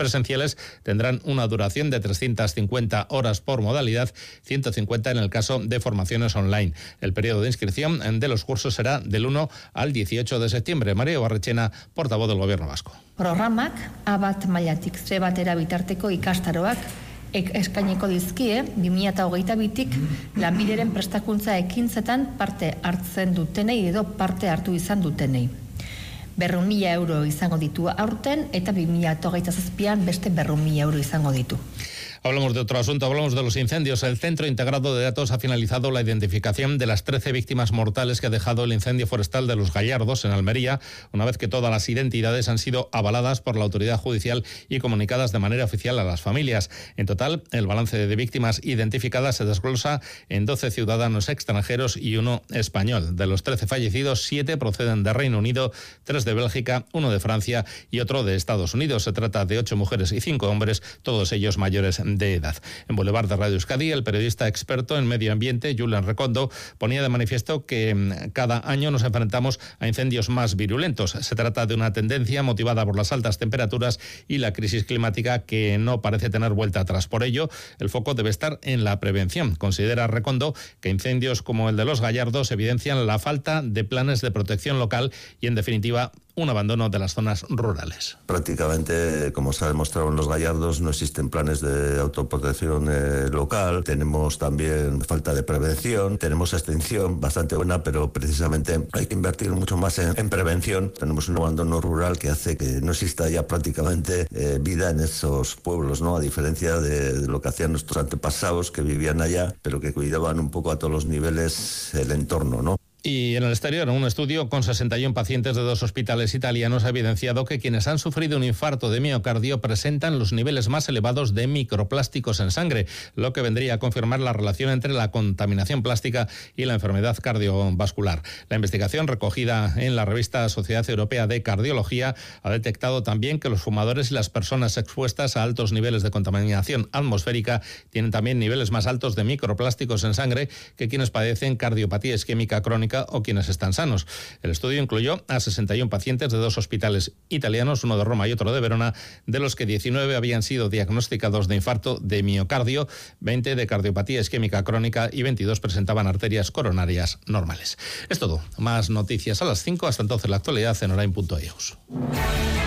presenciales tendrán una duración de 350 horas por modalidad, 150 en el caso de formaciones online. El periodo de inscripción de los cursos será del 1 al 18 de septiembre. María Barrechena, portavoz del Gobierno vasco. Programak A1 mailatik C1 bitarteko ikastaroak eskainiko dizkie 2022tik lanbideren prestakuntza ekintzetan parte hartzen dutenei edo parte hartu izan dutenei. 200.000 euro izango ditu aurten eta 2027an beste 200.000 euro izango ditu. Hablamos de otro asunto, hablamos de los incendios. El Centro Integrado de Datos ha finalizado la identificación de las 13 víctimas mortales que ha dejado el incendio forestal de Los Gallardos, en Almería, una vez que todas las identidades han sido avaladas por la autoridad judicial y comunicadas de manera oficial a las familias. En total, el balance de víctimas identificadas se desglosa en 12 ciudadanos extranjeros y 1 español. De los 13 fallecidos, 7 proceden de Reino Unido, 3 de Bélgica, 1 de Francia y otro de Estados Unidos. Se trata de 8 mujeres y 5 hombres, todos ellos mayores de edad. En Boulevard de Radio Euskadi, el periodista experto en medio ambiente, Julen Recondo, ponía de manifiesto que cada año nos enfrentamos a incendios más virulentos. Se trata de una tendencia motivada por las altas temperaturas y la crisis climática que no parece tener vuelta atrás. Por ello, el foco debe estar en la prevención. Considera Recondo que incendios como el de Los Gallardos evidencian la falta de planes de protección local y, en definitiva, un abandono de las zonas rurales. Prácticamente, como se ha demostrado en Los Gallardos, no existen planes de autoprotección local. Tenemos también falta de prevención. Tenemos extinción bastante buena, pero precisamente hay que invertir mucho más en prevención. Tenemos un abandono rural que hace que no exista ya prácticamente vida en esos pueblos, ¿no? A diferencia de lo que hacían nuestros antepasados que vivían allá, pero que cuidaban un poco a todos los niveles el entorno, ¿no? Y en el exterior, un estudio con 61 pacientes de 2 hospitales italianos ha evidenciado que quienes han sufrido un infarto de miocardio presentan los niveles más elevados de microplásticos en sangre, lo que vendría a confirmar la relación entre la contaminación plástica y la enfermedad cardiovascular. La investigación, recogida en la revista Sociedad Europea de Cardiología, ha detectado también que los fumadores y las personas expuestas a altos niveles de contaminación atmosférica tienen también niveles más altos de microplásticos en sangre que quienes padecen cardiopatía isquémica crónica o quienes están sanos. El estudio incluyó a 61 pacientes de 2 hospitales italianos, uno de Roma y otro de Verona, de los que 19 habían sido diagnosticados de infarto de miocardio, 20 de cardiopatía isquémica crónica y 22 presentaban arterias coronarias normales. Es todo. Más noticias a las 5. Hasta entonces la actualidad en Orain.eus.